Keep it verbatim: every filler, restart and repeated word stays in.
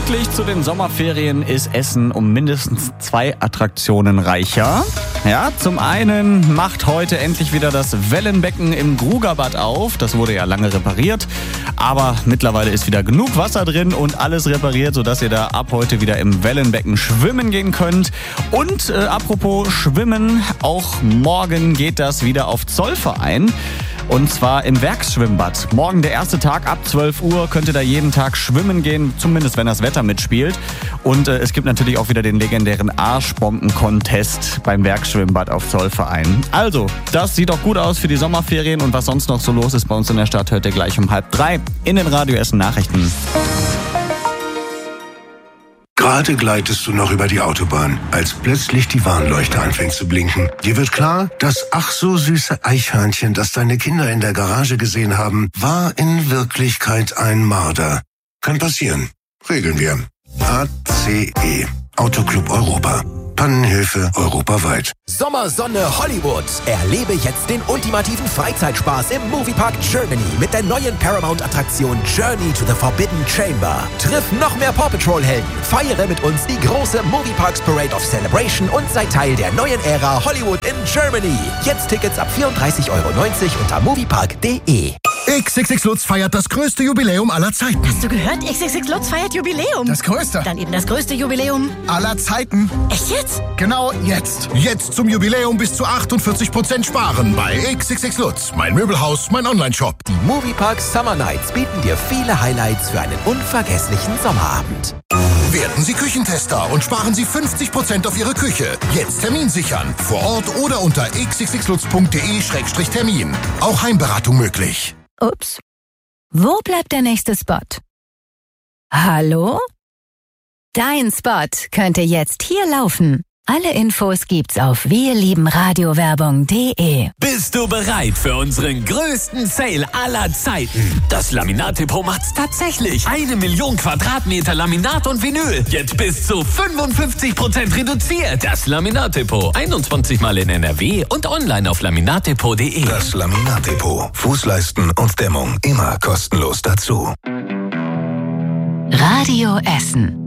Pünktlich zu den Sommerferien ist Essen um mindestens zwei Attraktionen reicher. Ja, zum einen macht heute endlich wieder das Wellenbecken im Grugerbad auf. Das wurde ja lange repariert, aber mittlerweile ist wieder genug Wasser drin und alles repariert, sodass ihr da ab heute wieder im Wellenbecken schwimmen gehen könnt. Und äh, apropos Schwimmen, auch morgen geht das wieder auf Zollverein. Und zwar im Werksschwimmbad. Morgen der erste Tag ab zwölf Uhr könnt ihr da jeden Tag schwimmen gehen, zumindest wenn das Wetter mitspielt. Und äh, es gibt natürlich auch wieder den legendären Arschbomben-Contest beim Werksschwimmbad auf Zollverein. Also, das sieht doch gut aus für die Sommerferien und was sonst noch so los ist bei uns in der Stadt, hört ihr gleich um halb drei in den Radio Essen Nachrichten. Gerade gleitest du noch über die Autobahn, als plötzlich die Warnleuchte anfängt zu blinken. Dir wird klar, das ach so süße Eichhörnchen, das deine Kinder in der Garage gesehen haben, war in Wirklichkeit ein Marder. Kann passieren. Regeln wir. A C E. Autoclub Europa. Pannenhilfe europaweit. Sommersonne Hollywood. Erlebe jetzt den ultimativen Freizeitspaß im Moviepark Germany mit der neuen Paramount-Attraktion Journey to the Forbidden Chamber. Triff noch mehr Paw Patrol-Helden. Feiere mit uns die große Movieparks Parade of Celebration und sei Teil der neuen Ära Hollywood in Germany. Jetzt Tickets ab vierunddreißig Euro neunzig unter moviepark punkt de. X X X Lutz feiert das größte Jubiläum aller Zeiten. Hast du gehört? X X X Lutz feiert Jubiläum. Das größte. Dann eben das größte Jubiläum aller Zeiten. Echt jetzt? Genau jetzt. Jetzt zum Jubiläum bis zu achtundvierzig Prozent sparen bei X X X Lutz. Mein Möbelhaus, mein Online-Shop. Die Moviepark Summer Nights bieten dir viele Highlights für einen unvergesslichen Sommerabend. Werden Sie Küchentester und sparen Sie fünfzig Prozent auf Ihre Küche. Jetzt Termin sichern. Vor Ort oder unter x x x lutz punkt de Schrägstrich Termin. Auch Heimberatung möglich. Ups. Wo bleibt der nächste Spot? Hallo? Dein Spot könnte jetzt hier laufen. Alle Infos gibt's auf wirliebenradiowerbung punkt de. Bist du bereit für unseren größten Sale aller Zeiten? Das Laminat-Depot macht's tatsächlich. Eine Million Quadratmeter Laminat und Vinyl. Jetzt bis zu fünfundfünfzig Prozent reduziert. Das Laminat-Depot. einundzwanzig Mal in N R W und online auf laminatdepot punkt de. Das Laminat-Depot. Fußleisten und Dämmung immer kostenlos dazu. Radio Essen.